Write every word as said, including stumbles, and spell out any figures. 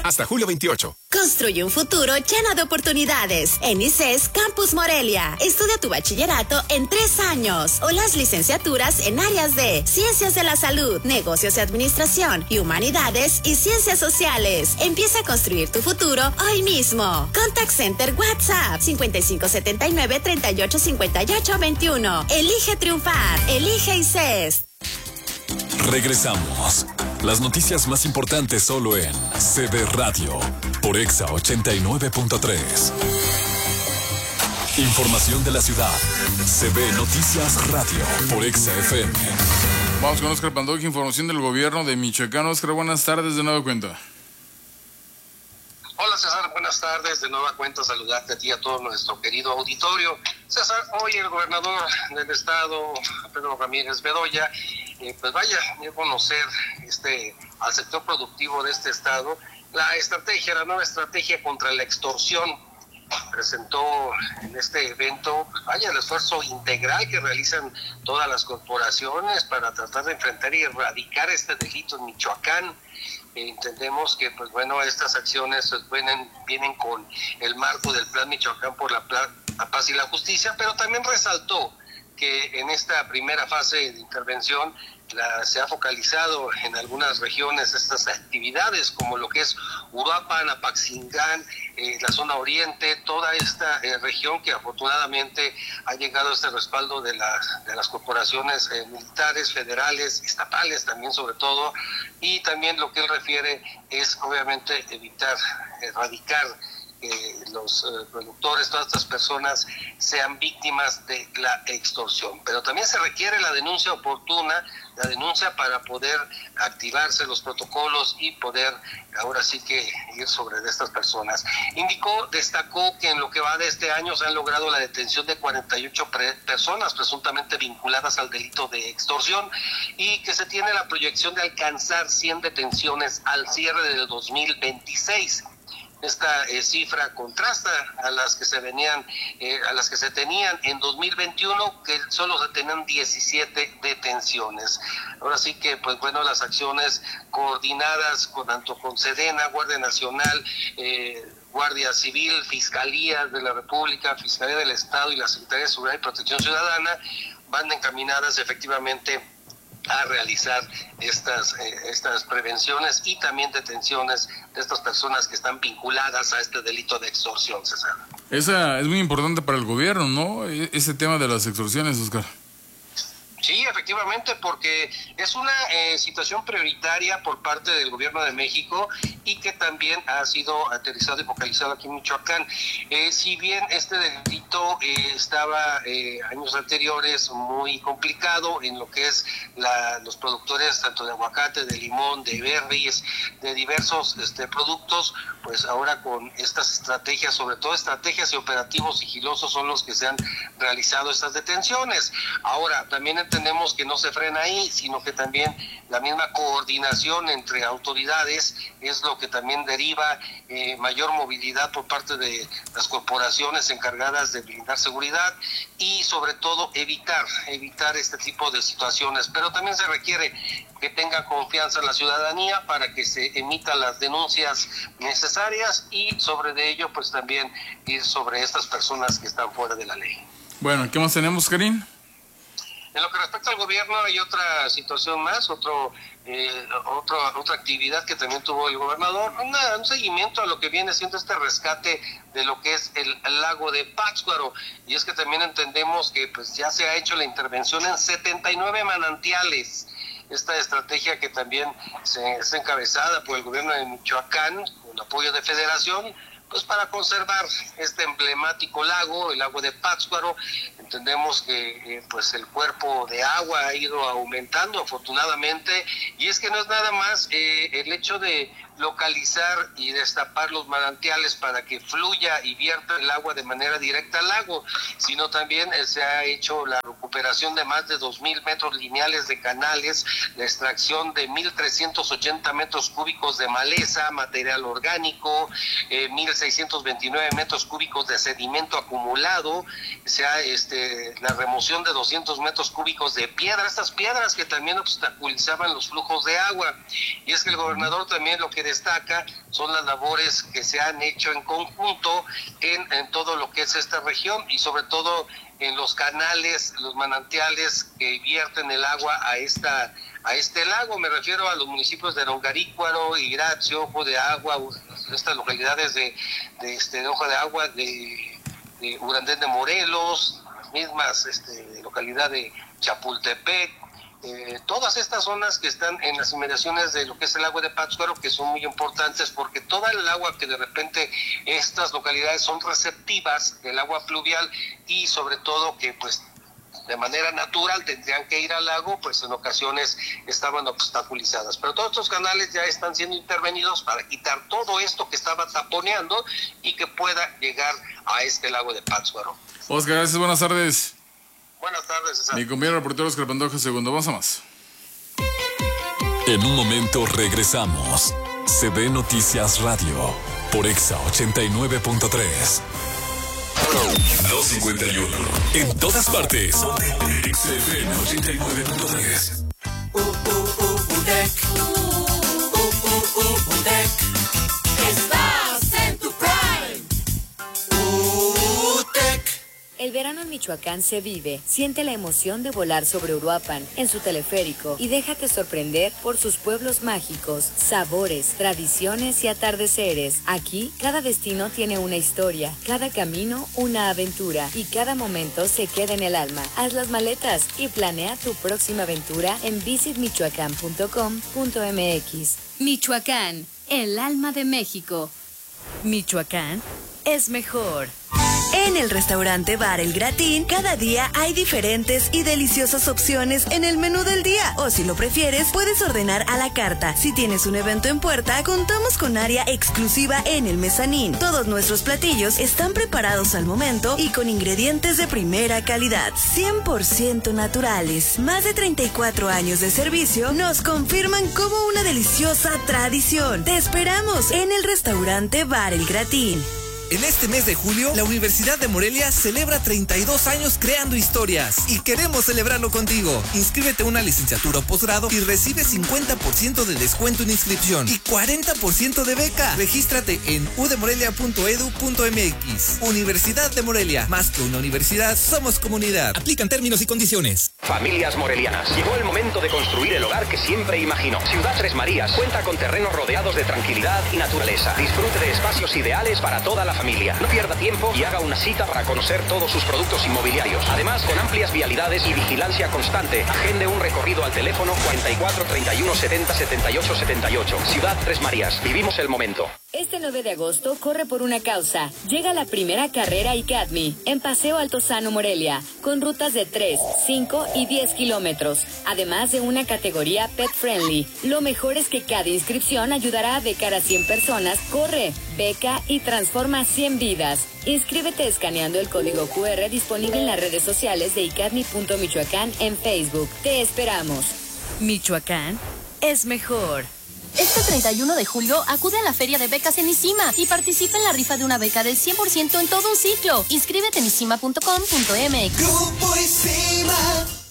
Hasta julio veintiocho. Construye un futuro lleno de oportunidades. En I C E S Campus Morelia. Estudia tu bachillerato en tres años o las licenciaturas en áreas de Ciencias de la Salud, Negocios y Administración y Humanidades y Ciencias Sociales. Empieza a construir tu futuro hoy mismo. Contact Center WhatsApp cincuenta y cinco setenta y nueve treinta y ocho cincuenta y ocho veintiuno. Elige triunfar. Elige I C E S. Regresamos. Las noticias más importantes solo en C B Radio por Exa ochenta y nueve punto tres. Información de la ciudad. C B Noticias Radio por Exa F M. Vamos con Oscar Pantoja, información del gobierno de Michoacán. Oscar, buenas tardes, de nueva cuenta. Hola César, buenas tardes, de nueva cuenta saludarte a ti y a todo nuestro querido auditorio. César, hoy el gobernador del estado, Pedro Ramírez Bedoya, eh, pues vaya a conocer este, al sector productivo de este estado la estrategia, la nueva estrategia contra la extorsión. Presentó en este evento, vaya, el esfuerzo integral que realizan todas las corporaciones para tratar de enfrentar y erradicar este delito en Michoacán. Eh, entendemos que, pues bueno, estas acciones pues, vienen, vienen con el marco del Plan Michoacán por la, la Paz y la Justicia, pero también resaltó que en esta primera fase de intervención la, se ha focalizado en algunas regiones estas actividades, como lo que es Uruapan, Apaxingán, eh, la zona oriente, toda esta eh, región que afortunadamente ha llegado a este respaldo de, la, de las corporaciones eh, militares, federales, estatales también sobre todo, y también lo que él refiere es obviamente evitar, erradicar que los eh, productores, todas estas personas sean víctimas de la extorsión. Pero también se requiere la denuncia oportuna, la denuncia para poder activarse los protocolos y poder ahora sí que ir sobre de estas personas. Indicó, destacó que en lo que va de este año se han logrado la detención de cuarenta y ocho pre- personas presuntamente vinculadas al delito de extorsión y que se tiene la proyección de alcanzar cien detenciones al cierre del dos mil veintiséis. Esta eh, cifra contrasta a las que se venían, eh, a las que se tenían en dos mil veintiuno, que solo se tenían diecisiete detenciones. Ahora sí que, pues bueno, las acciones coordinadas con tanto con Sedena, Guardia Nacional, eh, Guardia Civil, Fiscalía de la República, Fiscalía del Estado y la Secretaría de Seguridad y Protección Ciudadana van encaminadas efectivamente a realizar estas eh, estas prevenciones y también detenciones de estas personas que están vinculadas a este delito de extorsión, César. Esa es muy importante para el gobierno, ¿no? Ese tema de las extorsiones, Oscar. Sí, efectivamente, porque es una eh, situación prioritaria por parte del gobierno de México y que también ha sido aterrizado y focalizado aquí en Michoacán. Eh, si bien este delito eh, estaba eh, años anteriores muy complicado en lo que es la, los productores tanto de aguacate, de limón, de berries, de diversos este, productos, pues ahora con estas estrategias, sobre todo estrategias y operativos sigilosos son los que se han realizado estas detenciones. Ahora, también entendemos que no se frena ahí, sino que también la misma coordinación entre autoridades es lo que también deriva eh, mayor movilidad por parte de las corporaciones encargadas de brindar seguridad y sobre todo evitar, evitar este tipo de situaciones. Pero también se requiere que tenga confianza en la ciudadanía para que se emitan las denuncias necesarias y sobre de ello pues también ir sobre estas personas que están fuera de la ley. Bueno, ¿qué más tenemos, Karim? En lo que respecta al gobierno hay otra situación más, otro, eh, otro, otra actividad que también tuvo el gobernador, una, un seguimiento a lo que viene siendo este rescate de lo que es el, el lago de Pátzcuaro. Y es que también entendemos que pues ya se ha hecho la intervención en setenta y nueve manantiales. Esta estrategia que también se, es encabezada por el gobierno de Michoacán, con apoyo de Federación, pues para conservar este emblemático lago, el lago de Pátzcuaro. Entendemos que eh, pues el cuerpo de agua ha ido aumentando afortunadamente, y es que no es nada más eh, el hecho de localizar y destapar los manantiales para que fluya y vierta el agua de manera directa al lago, sino también eh, se ha hecho la recuperación de más de dos mil metros lineales de canales, la extracción de mil trescientos ochenta metros cúbicos de maleza, material orgánico, eh, mil seiscientos veintinueve metros cúbicos de sedimento acumulado. Se ha este este, la remoción de doscientos metros cúbicos de piedra, estas piedras que también obstaculizaban los flujos de agua. Y es que el gobernador también lo que destaca son las labores que se han hecho en conjunto en, en todo lo que es esta región y sobre todo en los canales, los manantiales que vierten el agua a esta a este lago. Me refiero a los municipios de Longarícuaro, Iracio, Ojo de Agua, estas localidades de, de, este, de Ojo de Agua, de, de Urandén de Morelos, las mismas este, localidad de Chapultepec, eh, todas estas zonas que están en las inmediaciones de lo que es el lago de Pátzcuaro, que son muy importantes porque toda el agua que de repente estas localidades son receptivas del agua pluvial y sobre todo que pues de manera natural tendrían que ir al lago, pues en ocasiones estaban obstaculizadas. Pero todos estos canales ya están siendo intervenidos para quitar todo esto que estaba taponeando y que pueda llegar a este lago de Pátzcuaro. Oscar, gracias, buenas tardes. Buenas tardes, César. Mi compañero reportero Oscar Pantoja, segundo, vamos a más. En un momento regresamos. C B Noticias Radio, por Exa ochenta y nueve punto tres. dos cincuenta y uno. En todas partes. X F M ochenta y nueve punto tres. Uh, uh, uh, Udec. Uh, uh, uh, Udec. Estás en tu prime. Udec. El verano en Michoacán se vive. Siente la emoción de volar sobre Uruapan en su teleférico y déjate sorprender por sus pueblos mágicos, sabores, tradiciones y atardeceres. Aquí, cada destino tiene una historia, cada camino una aventura y cada momento se queda en el alma. Haz las maletas y planea tu próxima aventura en visit michoacán punto com punto m x. Michoacán, el alma de México. Michoacán es mejor. En el restaurante Bar El Gratín, cada día hay diferentes y deliciosas opciones en el menú del día. O si lo prefieres, puedes ordenar a la carta. Si tienes un evento en puerta, contamos con área exclusiva en el mezanín. Todos nuestros platillos están preparados al momento y con ingredientes de primera calidad, cien por ciento naturales. Más de treinta y cuatro años de servicio nos confirman como una deliciosa tradición. Te esperamos en el restaurante Bar El Gratín. En este mes de julio, la Universidad de Morelia celebra treinta y dos años creando historias y queremos celebrarlo contigo. Inscríbete a una licenciatura o posgrado y recibe cincuenta por ciento de descuento en inscripción y cuarenta por ciento de beca. Regístrate en u de morelia punto edu punto m x. Universidad de Morelia, más que una universidad, somos comunidad. Aplican términos y condiciones. Familias morelianas, llegó el momento de construir el hogar que siempre imaginó. Ciudad Tres Marías cuenta con terrenos rodeados de tranquilidad y naturaleza. Disfrute de espacios ideales para toda la familia. No pierda tiempo y haga una cita para conocer todos sus productos inmobiliarios. Además, con amplias vialidades y vigilancia constante, agende un recorrido al teléfono cuarenta y cuatro, treinta y uno, setenta, setenta y ocho, setenta y ocho. Ciudad Tres Marías. Vivimos el momento. Este nueve de agosto corre por una causa. Llega la primera carrera ICADMI en Paseo Altozano, Morelia, con rutas de tres, cinco y diez kilómetros, además de una categoría pet friendly. Lo mejor es que cada inscripción ayudará a becar a cien personas. Corre, beca y transforma cien vidas. Inscríbete escaneando el código cu erre disponible en las redes sociales de icadmi punto michoacán en Facebook. Te esperamos. Michoacán es mejor. Este treinta y uno de julio acude a la Feria de Becas en ISIMA y participa en la rifa de una beca del cien por ciento en todo un ciclo. Inscríbete en isima punto com punto m x. Grupo ISIMA.